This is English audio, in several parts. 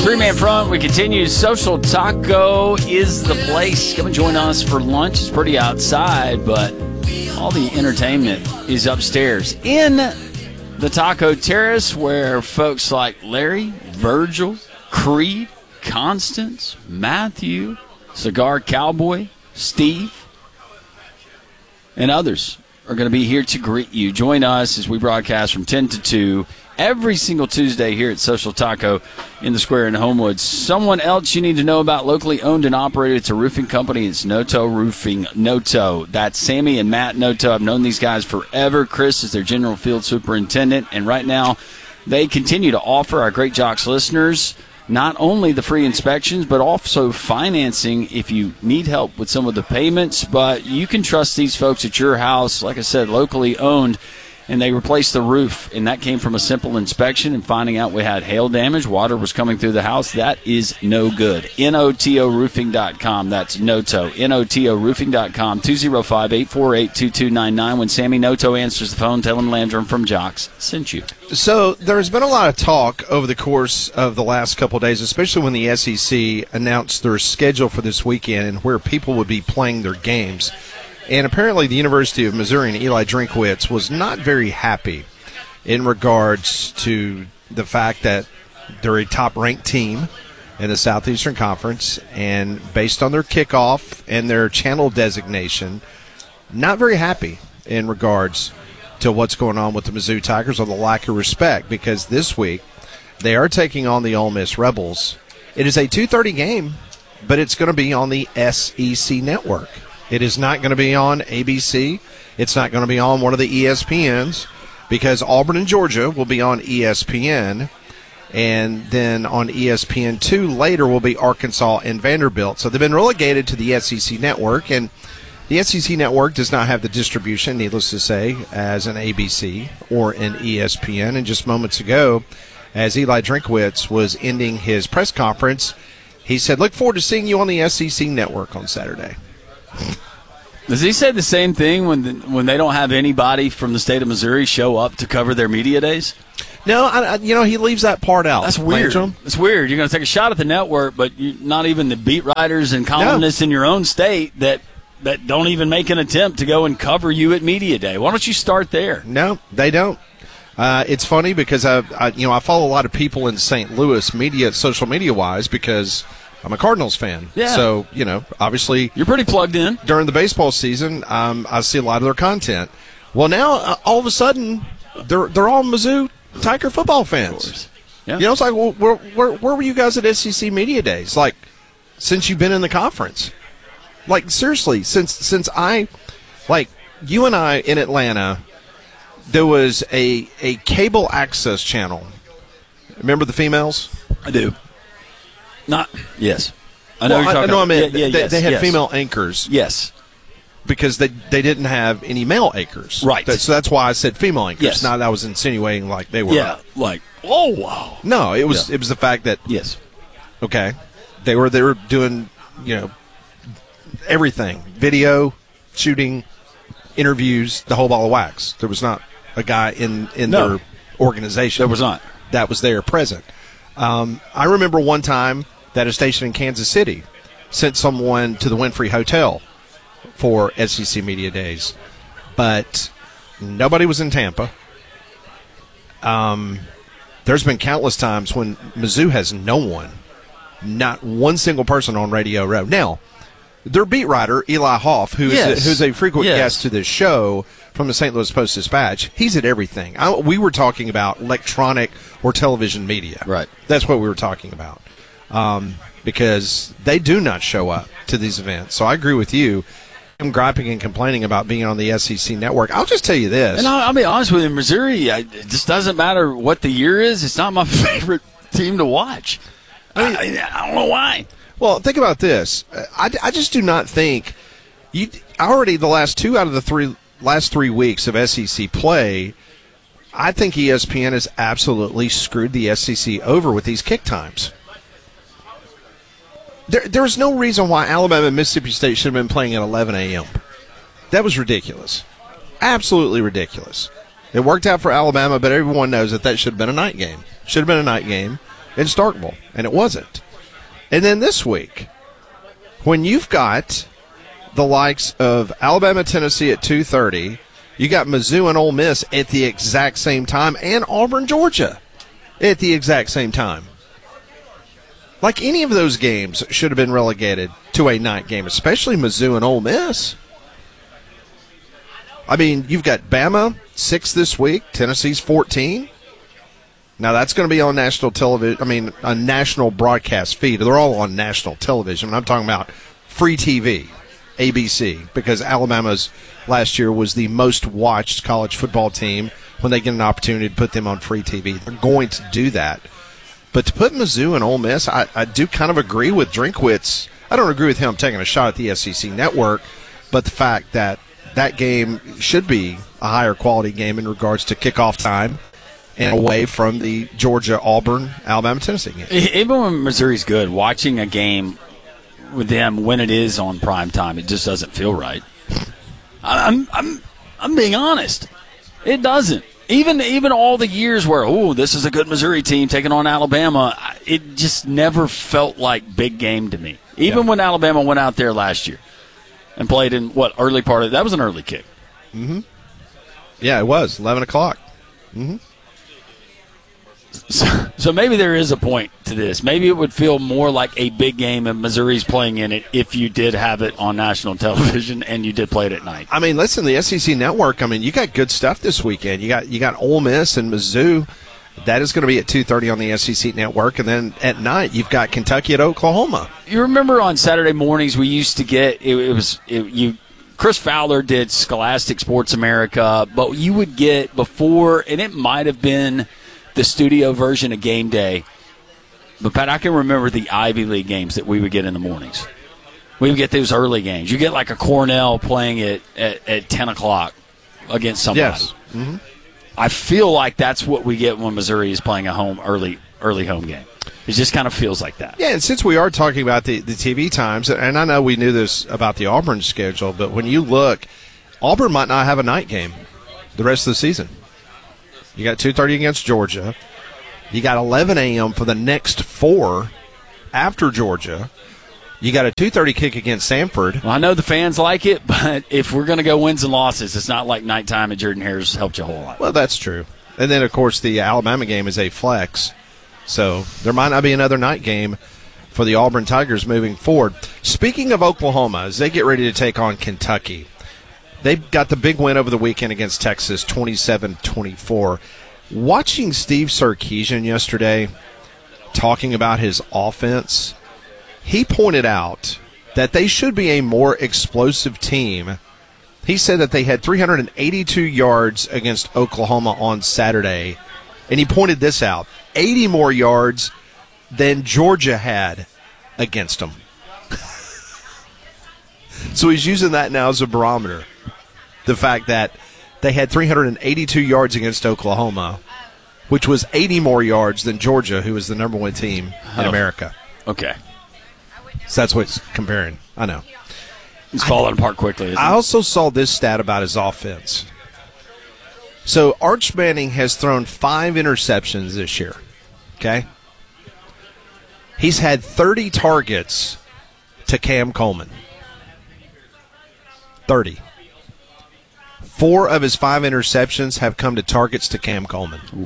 Three-man front, we continue. Social Taco is the place. Come and join us for lunch. It's pretty outside, but all the entertainment is upstairs in the Taco Terrace, where folks like Larry, Virgil, Creed, Constance, Matthew, Cigar Cowboy, Steve, and others are going to be here to greet you. Join us as we broadcast from 10 to 2 every single Tuesday here at Social Taco in the Square in Homewood. Someone else you need to know about, locally owned and operated. It's a roofing company. It's Noto Roofing. Noto. That's Sammy and Matt Noto. I've known these guys forever. Chris is their general field superintendent, and right now they continue to offer our Great Jocks listeners not only the free inspections, but also financing if you need help with some of the payments. But you can trust these folks at your house. Like I said, locally owned, and they replaced the roof, and that came from a simple inspection and finding out we had hail damage. Water was coming through the house. That is no good. NOTOroofing.com. That's Noto. NOTOroofing.com. 205-848-2299. When Sammy Noto answers the phone, tell him Landrum from Jocks sent you. So there's been a lot of talk over the course of the last couple of days, especially when the SEC announced their schedule for this weekend and where people would be playing their games. And apparently the University of Missouri and Eli Drinkwitz was not very happy in regards to the fact that they're a top-ranked team in the Southeastern Conference, and based on their kickoff and their channel designation, not very happy in regards to what's going on with the Mizzou Tigers, or the lack of respect, because this week they are taking on the Ole Miss Rebels. It is a 2:30 game, but it's going to be on the SEC network. It is not going to be on ABC. It's not going to be on one of the ESPNs, because Auburn and Georgia will be on ESPN, and then on ESPN2 later will be Arkansas and Vanderbilt. So they've been relegated to the SEC network, and the SEC network does not have the distribution, needless to say, as an ABC or an ESPN. And just moments ago, as Eli Drinkwitz was ending his press conference, he said, "Look forward to seeing you on the SEC network on Saturday." Does he say the same thing when they don't have anybody from the state of Missouri show up to cover their media days? No, he leaves that part out. That's weird. It's weird. You're going to take a shot at the network, but not even the beat writers and columnists in your own state that don't even make an attempt to go and cover you at media day. Why don't you start there? No, they don't. It's funny because I follow a lot of people in St. Louis social media wise, because I'm a Cardinals fan. Yeah. So, obviously you're pretty plugged in. During the baseball season, I see a lot of their content. Well, now, all of a sudden, they're all Mizzou Tiger football fans. Yeah. It's like, well, where were you guys at SEC Media Days? Like, since you've been in the conference? Like, seriously, since you and I in Atlanta, there was a cable access channel. Remember the females? I do. Yes. I know you're talking about. They had female anchors. Yes. Because they didn't have any male anchors. Right. So that's why I said female anchors. Yes. Not that I was insinuating like they were. Yeah, oh, wow. No, it was the fact that, yes, okay, they were doing, everything. Video, shooting, interviews, the whole ball of wax. There was not a guy in their organization. There was not. That was there present. I remember one time that a station in Kansas City sent someone to the Winfrey Hotel for SEC Media Days, but nobody was in Tampa. There's been countless times when Mizzou has no one, not one single person on Radio Row. Now, their beat writer, Eli Hoff, who's a frequent guest to this show from the St. Louis Post-Dispatch, he's at everything. We were talking about electronic or television media. Right. That's what we were talking about, because they do not show up to these events. So I agree with you. I'm griping and complaining about being on the SEC network. I'll just tell you this. And I'll be honest with you, Missouri, it just doesn't matter what the year is. It's not my favorite team to watch. I don't know why. Well, think about this. I just do not think already the last 2 out of the last 3 weeks of SEC play, I think ESPN has absolutely screwed the SEC over with these kick times. There's no reason why Alabama and Mississippi State should have been playing at 11 a.m. That was ridiculous. Absolutely ridiculous. It worked out for Alabama, but everyone knows that should have been a night game. Should have been a night game. in Starkville, and it wasn't. And then this week, when you've got the likes of Alabama, Tennessee at 2:30, you got Mizzou and Ole Miss at the exact same time, and Auburn, Georgia at the exact same time. Like, any of those games should have been relegated to a night game, especially Mizzou and Ole Miss. I mean, you've got Bama 6 this week, Tennessee's 14. Now, that's going to be on national television. I mean, a national broadcast feed. They're all on national television. I'm talking about free TV, ABC, because Alabama's last year was the most watched college football team. When they get an opportunity to put them on free TV, they're going to do that. But to put Mizzou and Ole Miss, I do kind of agree with Drinkwitz. I don't agree with him taking a shot at the SEC network, but the fact that that game should be a higher quality game in regards to kickoff time and away from the Georgia, Auburn, Alabama, Tennessee game. Even when Missouri's good, watching a game with them when it is on prime time, it just doesn't feel right. I'm being honest. It doesn't. Even all the years where, this is a good Missouri team taking on Alabama, it just never felt like big game to me. Even when Alabama went out there last year and played in, early part of that was an early kick. Mm-hmm. Yeah, it was, 11 o'clock. Mm-hmm. So maybe there is a point to this. Maybe it would feel more like a big game and Missouri's playing in it if you did have it on national television and you did play it at night. I mean, listen, the SEC Network, I mean, you got good stuff this weekend. You got Ole Miss and Mizzou. That is going to be at 2:30 on the SEC Network. And then at night, you've got Kentucky at Oklahoma. You remember on Saturday mornings we used to get Chris Fowler did Scholastic Sports America, but you would get before, and it might have been the studio version of Game Day. But, Pat, I can remember the Ivy League games that we would get in the mornings. We would get those early games. You get like a Cornell playing it at 10 o'clock against somebody. Yes. Mm-hmm. I feel like that's what we get when Missouri is playing a early home game. It just kind of feels like that. Yeah, and since we are talking about the TV times, and I know we knew this about the Auburn schedule, but when you look, Auburn might not have a night game the rest of the season. You got 2:30 against Georgia. You got 11 a.m. for the next 4 after Georgia. You got a 2:30 kick against Samford. Well, I know the fans like it, but if we're going to go wins and losses, it's not like nighttime and Jordan Harris helped you a whole lot. Well, that's true. And then, of course, the Alabama game is a flex. So there might not be another night game for the Auburn Tigers moving forward. Speaking of Oklahoma, as they get ready to take on Kentucky, they got the big win over the weekend against Texas, 27-24. Watching Steve Sarkisian yesterday talking about his offense, he pointed out that they should be a more explosive team. He said that they had 382 yards against Oklahoma on Saturday, and he pointed this out, 80 more yards than Georgia had against them. So he's using that now as a barometer. The fact that they had 382 yards against Oklahoma, which was 80 more yards than Georgia, who was the number one team in America. Okay. So that's what he's comparing. I know. He's falling apart quickly, isn't he? I also saw this stat about his offense. So Arch Manning has thrown 5 interceptions this year. Okay? He's had 30 targets to Cam Coleman. 30. 4 of his 5 interceptions have come to targets to Cam Coleman. Ooh.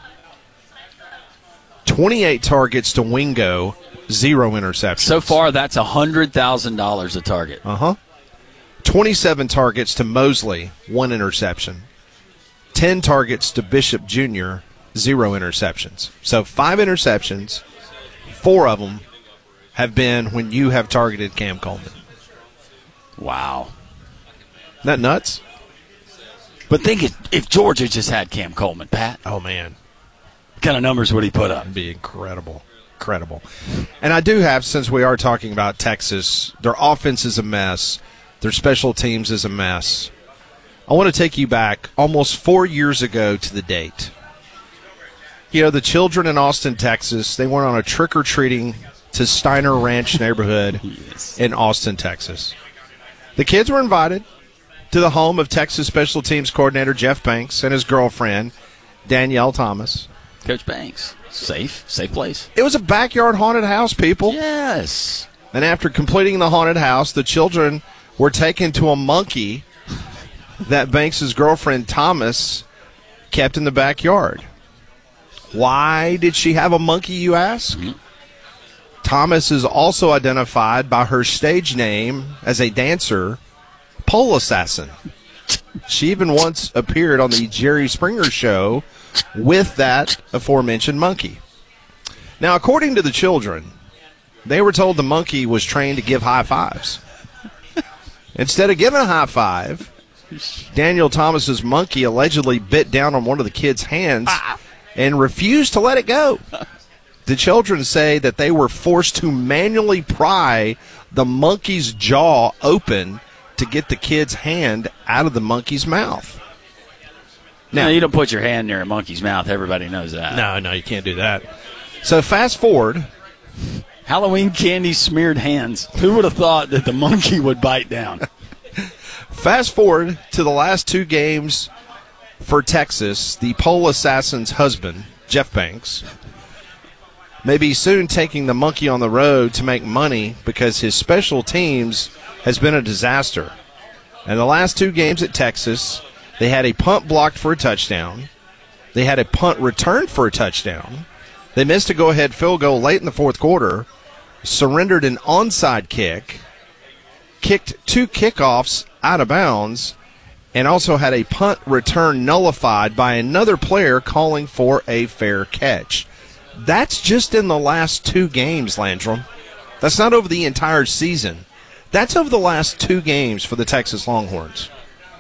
28 targets to Wingo, 0 interceptions. So far, that's $100,000 a target. 27 targets to Mosley, 1 interception. 10 targets to Bishop Jr., 0 interceptions. So 5 interceptions, 4 of them have been when you have targeted Cam Coleman. Wow. Isn't that nuts? But think if Georgia just had Cam Coleman, Pat. Oh, man. What kind of numbers would he put up? It'd be incredible. Incredible. And I do have, since we are talking about Texas, their offense is a mess. Their special teams is a mess. I want to take you back almost 4 years ago to the date. You know, the children in Austin, Texas, they went on a trick-or-treating to Steiner Ranch neighborhood in Austin, Texas. The kids were invited to the home of Texas special teams coordinator Jeff Banks and his girlfriend, Danielle Thomas. Coach Banks. Safe place. It was a backyard haunted house, people. Yes. And after completing the haunted house, the children were taken to a monkey that Banks' girlfriend, Thomas, kept in the backyard. Why did she have a monkey, you ask? Mm-hmm. Thomas is also identified by her stage name as a dancer, Pole Assassin. She even once appeared on the Jerry Springer show with that aforementioned monkey. Now, according to the children, they were told the monkey was trained to give high fives. Instead of giving a high five, Daniel Thomas's monkey allegedly bit down on one of the kids' hands and refused to let it go. The children say that they were forced to manually pry the monkey's jaw open to get the kid's hand out of the monkey's mouth. Now, you don't put your hand near a monkey's mouth. Everybody knows that. No, you can't do that. So fast forward. Halloween candy smeared hands. Who would have thought that the monkey would bite down? Fast forward to the last two games for Texas. The Pole Assassin's husband, Jeff Banks, may be soon taking the monkey on the road to make money because his special teams has been a disaster. In the last two games at Texas, they had a punt blocked for a touchdown. They had a punt returned for a touchdown. They missed a go-ahead field goal late in the fourth quarter, surrendered an onside kick, kicked two kickoffs out of bounds, and also had a punt return nullified by another player calling for a fair catch. That's just in the last two games, Landrum. That's not over the entire season. That's over the last two games for the Texas Longhorns.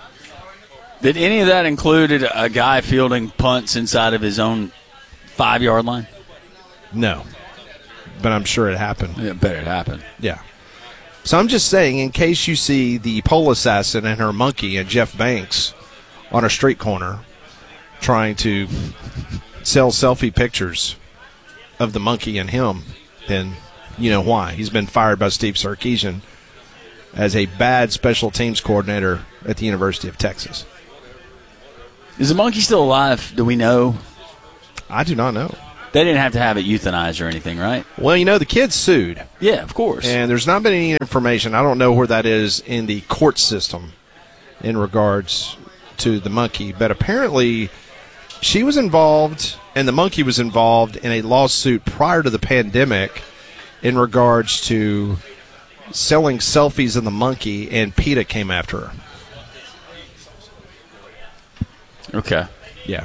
Did any of that include a guy fielding punts inside of his own 5-yard line? No, but I'm sure it happened. Yeah, I bet it happened. Yeah. So I'm just saying, in case you see the Pole Assassin and her monkey and Jeff Banks on a street corner trying to sell selfie pictures of the monkey and him, then you know why. He's been fired by Steve Sarkisian as a bad special teams coordinator at the University of Texas. Is the monkey still alive? Do we know? I do not know. They didn't have to have it euthanized or anything, right? Well, the kid sued. Yeah, of course. And there's not been any information. I don't know where that is in the court system in regards to the monkey. But apparently she was involved, and the monkey was involved in a lawsuit prior to the pandemic in regards to selling selfies of the monkey, and PETA came after her. Okay. Yeah.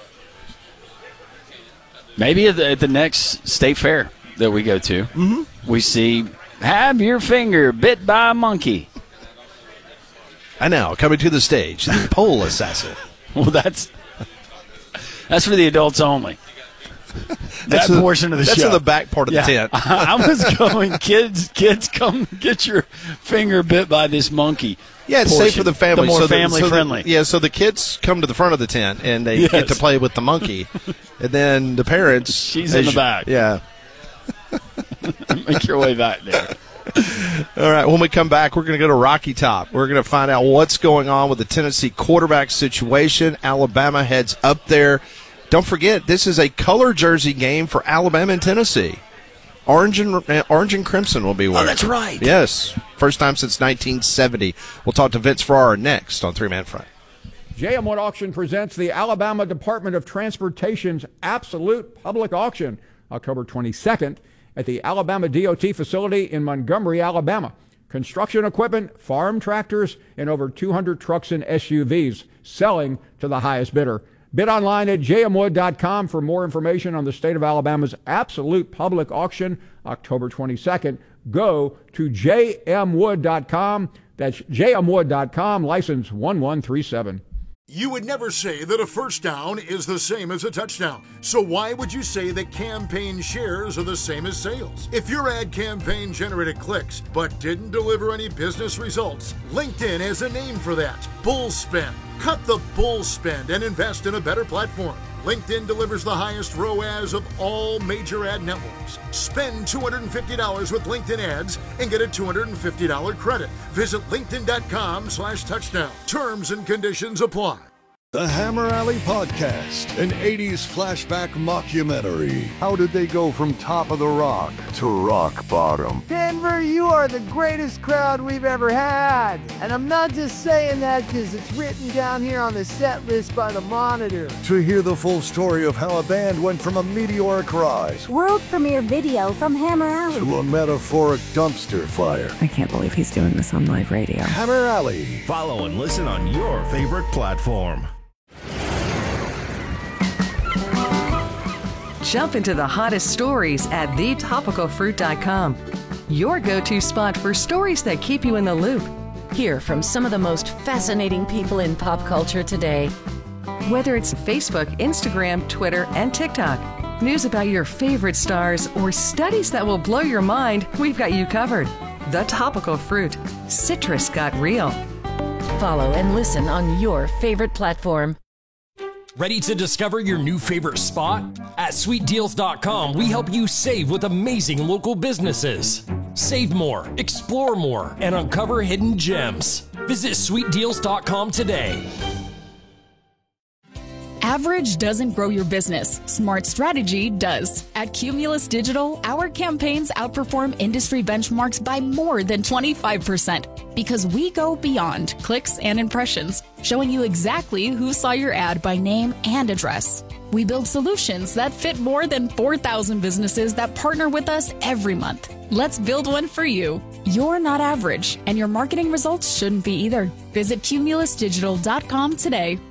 Maybe at the next state fair that we go to, we see, have your finger bit by a monkey. I know. Coming to the stage, the Pole Assassin. Well, that's for the adults only. That portion of the show. That's in the back part of the tent. I was going, kids, come get your finger bit by this monkey. Yeah, it's safe for the family. The more family-friendly. Yeah, so the kids come to the front of the tent, and they get to play with the monkey. And then the parents... She's in the back. Yeah. Make your way back there. All right, when we come back, we're going to go to Rocky Top. We're going to find out what's going on with the Tennessee quarterback situation. Alabama heads up there. Don't forget, this is a color jersey game for Alabama and Tennessee. Orange and crimson will be wearing. Oh, that's right. Yes. First time since 1970. We'll talk to Vince Farrar next on Three Man Front. J.M. Wood Auction presents the Alabama Department of Transportation's Absolute Public Auction, October 22nd, at the Alabama DOT facility in Montgomery, Alabama. Construction equipment, farm tractors, and over 200 trucks and SUVs selling to the highest bidder. Bid online at jmwood.com for more information on the state of Alabama's Absolute Public Auction, October 22nd. Go to jmwood.com. That's jmwood.com, license 1137. You would never say that a first down is the same as a touchdown. So why would you say that campaign shares are the same as sales? If your ad campaign generated clicks but didn't deliver any business results, LinkedIn has a name for that: bull spend. Cut the bull spend and invest in a better platform. LinkedIn delivers the highest ROAS of all major ad networks. Spend $250 with LinkedIn ads and get a $250 credit. Visit linkedin.com/touchdown. Terms and conditions apply. The Hammer Alley Podcast, an 80s flashback mockumentary. How did they go from top of the rock to rock bottom? Denver, you are the greatest crowd we've ever had. And I'm not just saying that because it's written down here on the set list by the Monitor. To hear the full story of how a band went from a meteoric rise world premiere video from Hammer Alley to a metaphoric dumpster fire. I can't believe he's doing this on live radio. Hammer Alley. Follow and listen on your favorite platform. Jump into the hottest stories at thetopicalfruit.com. Your go-to spot for stories that keep you in the loop. Hear from some of the most fascinating people in pop culture today. Whether it's Facebook, Instagram, Twitter, and TikTok, news about your favorite stars, or studies that will blow your mind, we've got you covered. The Topical Fruit. Citrus got real. Follow and listen on your favorite platform. Ready to discover your new favorite spot? At SweetDeals.com, we help you save with amazing local businesses. Save more, explore more, and uncover hidden gems. Visit SweetDeals.com today. Average doesn't grow your business. Smart strategy does. At Cumulus Digital, our campaigns outperform industry benchmarks by more than 25% because we go beyond clicks and impressions, showing you exactly who saw your ad by name and address. We build solutions that fit more than 4,000 businesses that partner with us every month. Let's build one for you. You're not average, and your marketing results shouldn't be either. Visit cumulusdigital.com today.